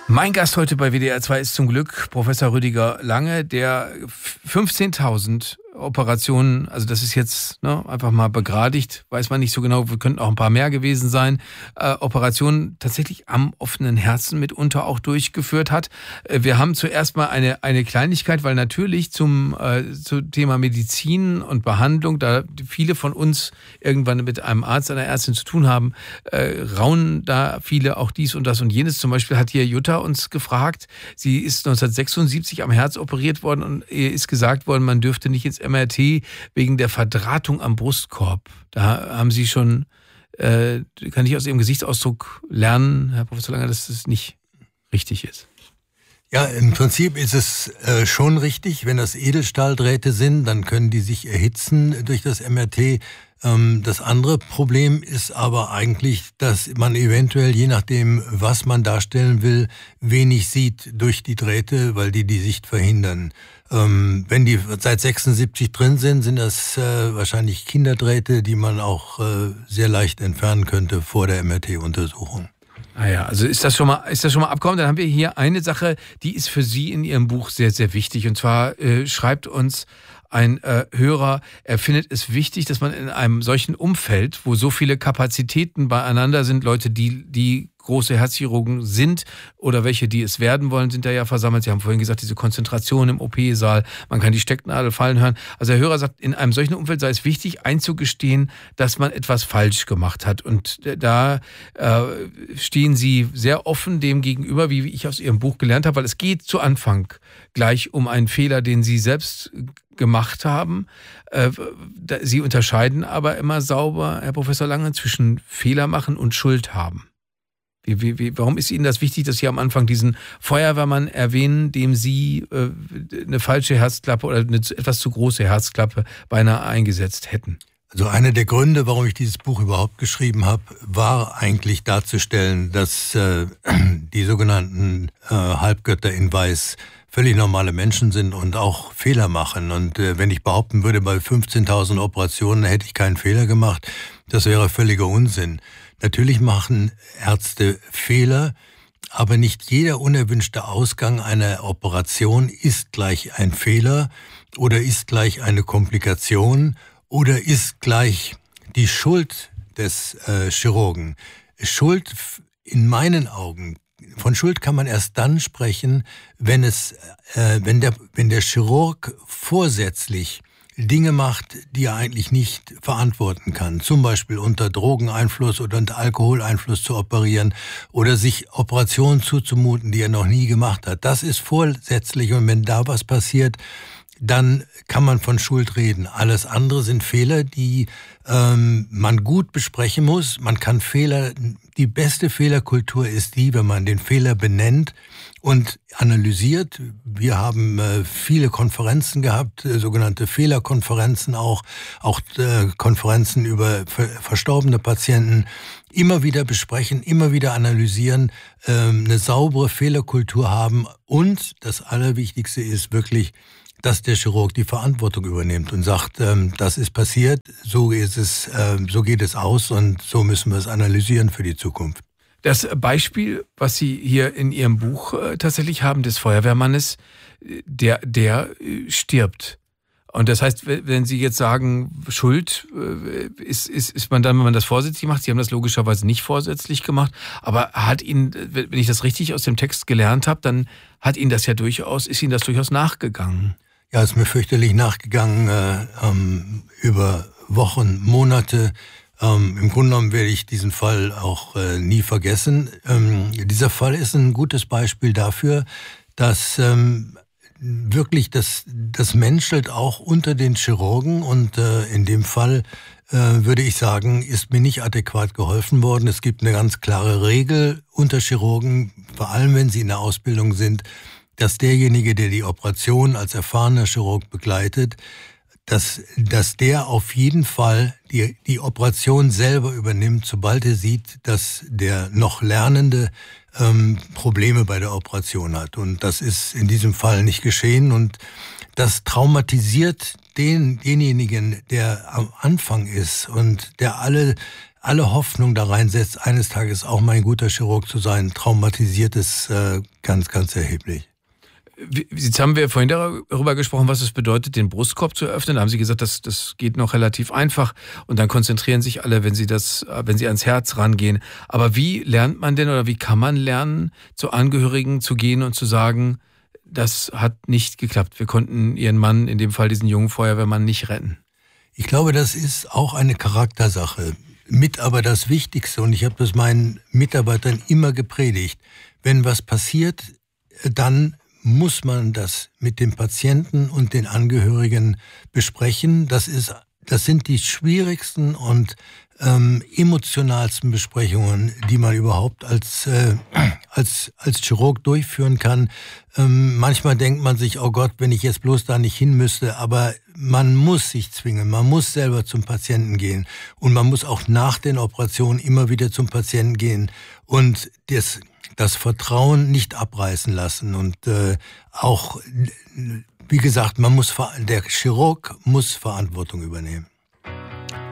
Mein Gast heute bei WDR 2 ist zum Glück Professor Rüdiger Lange, der 15.000 Operationen, also das ist jetzt einfach mal begradigt, weiß man nicht so genau, wir könnten auch ein paar mehr gewesen sein, Operationen tatsächlich am offenen Herzen mitunter auch durchgeführt hat. Wir haben zuerst mal eine Kleinigkeit, weil natürlich zum Thema Medizin und Behandlung, da viele von uns irgendwann mit einem Arzt, einer Ärztin zu tun haben, raunen da viele auch dies und das und jenes. Zum Beispiel hat hier Jutta uns gefragt, sie ist 1976 am Herz operiert worden und ihr ist gesagt worden, man dürfte nicht ins MRT wegen der Verdrahtung am Brustkorb. Da haben Sie schon, kann ich aus Ihrem Gesichtsausdruck lernen, Herr Professor Lange, dass das nicht richtig ist. Ja, im Prinzip ist es schon richtig. Wenn das Edelstahldrähte sind, dann können die sich erhitzen durch das MRT. Das andere Problem ist aber eigentlich, dass man eventuell, je nachdem, was man darstellen will, wenig sieht durch die Drähte, weil die Sicht verhindern. Wenn die seit 76 drin sind, sind das wahrscheinlich Kinderdrähte, die man auch sehr leicht entfernen könnte vor der MRT-Untersuchung. Ah ja, also ist das schon mal abgekommen? Dann haben wir hier eine Sache, die ist für Sie in Ihrem Buch sehr, sehr wichtig. Und zwar schreibt uns ein Hörer, er findet es wichtig, dass man in einem solchen Umfeld, wo so viele Kapazitäten beieinander sind, Leute, die große Herzchirurgen sind oder welche, die es werden wollen, sind da ja versammelt. Sie haben vorhin gesagt, diese Konzentration im OP-Saal, man kann die Stecknadel fallen hören. Also der Hörer sagt, in einem solchen Umfeld sei es wichtig, einzugestehen, dass man etwas falsch gemacht hat. Und da stehen Sie sehr offen dem gegenüber, wie ich aus Ihrem Buch gelernt habe, weil es geht zu Anfang gleich um einen Fehler, den Sie selbst gemacht haben. Sie unterscheiden aber immer sauber, Herr Professor Lange, zwischen Fehler machen und Schuld haben. Warum ist Ihnen das wichtig, dass Sie am Anfang diesen Feuerwehrmann erwähnen, dem Sie eine falsche Herzklappe oder eine etwas zu große Herzklappe beinahe eingesetzt hätten? Also einer der Gründe, warum ich dieses Buch überhaupt geschrieben habe, war eigentlich darzustellen, dass die sogenannten Halbgötter in Weiß völlig normale Menschen sind und auch Fehler machen. Und wenn ich behaupten würde, bei 15.000 Operationen hätte ich keinen Fehler gemacht, das wäre völliger Unsinn. Natürlich machen Ärzte Fehler, aber nicht jeder unerwünschte Ausgang einer Operation ist gleich ein Fehler oder ist gleich eine Komplikation oder ist gleich die Schuld des Chirurgen. Schuld in meinen Augen, von Schuld kann man erst dann sprechen, wenn der Chirurg vorsätzlich Dinge macht, die er eigentlich nicht verantworten kann. Zum Beispiel unter Drogeneinfluss oder unter Alkoholeinfluss zu operieren oder sich Operationen zuzumuten, die er noch nie gemacht hat. Das ist vorsätzlich und wenn da was passiert, dann kann man von Schuld reden. Alles andere sind Fehler, die man gut besprechen muss. Man kann die beste Fehlerkultur ist die, wenn man den Fehler benennt und analysiert. Wir haben viele Konferenzen gehabt, sogenannte Fehlerkonferenzen auch Konferenzen über verstorbene Patienten. Immer wieder besprechen, immer wieder analysieren, eine saubere Fehlerkultur haben und das Allerwichtigste ist wirklich, dass der Chirurg die Verantwortung übernimmt und sagt, das ist passiert, so geht es aus und so müssen wir es analysieren für die Zukunft. Das Beispiel, was Sie hier in Ihrem Buch tatsächlich haben, des Feuerwehrmannes, der stirbt. Und das heißt, wenn Sie jetzt sagen, Schuld ist man dann, wenn man das vorsätzlich macht, Sie haben das logischerweise nicht vorsätzlich gemacht, aber hat Ihnen, wenn ich das richtig aus dem Text gelernt habe, dann ist Ihnen das durchaus nachgegangen. Ja, ist mir fürchterlich nachgegangen über Wochen, Monate. Im Grunde genommen werde ich diesen Fall auch nie vergessen. Dieser Fall ist ein gutes Beispiel dafür, dass wirklich das menschelt auch unter den Chirurgen und in dem Fall würde ich sagen, ist mir nicht adäquat geholfen worden. Es gibt eine ganz klare Regel unter Chirurgen, vor allem wenn sie in der Ausbildung sind, dass derjenige, der die Operation als erfahrener Chirurg begleitet, dass der auf jeden Fall die Operation selber übernimmt, sobald er sieht, dass der noch Lernende Probleme bei der Operation hat. Und das ist in diesem Fall nicht geschehen. Und das traumatisiert denjenigen, der am Anfang ist und der alle alle Hoffnung da reinsetzt, eines Tages auch mal ein guter Chirurg zu sein, traumatisiert es ganz, ganz erheblich. Jetzt haben wir vorhin darüber gesprochen, was es bedeutet, den Brustkorb zu öffnen. Da haben Sie gesagt, das geht noch relativ einfach und dann konzentrieren sich alle, wenn sie ans Herz rangehen. Aber wie lernt man denn oder wie kann man lernen, zu Angehörigen zu gehen und zu sagen, das hat nicht geklappt. Wir konnten Ihren Mann, in dem Fall diesen jungen Feuerwehrmann, nicht retten? Ich glaube, das ist auch eine Charaktersache. Mit aber das Wichtigste, und ich habe das meinen Mitarbeitern immer gepredigt, wenn was passiert, dann muss man das mit dem Patienten und den Angehörigen besprechen. Das sind die schwierigsten und emotionalsten Besprechungen, die man überhaupt als Chirurg durchführen kann. Manchmal denkt man sich, oh Gott, wenn ich jetzt bloß da nicht hin müsste, aber man muss sich zwingen, man muss selber zum Patienten gehen und man muss auch nach den Operationen immer wieder zum Patienten gehen und das Vertrauen nicht abreißen lassen und auch, wie gesagt, der Chirurg muss Verantwortung übernehmen.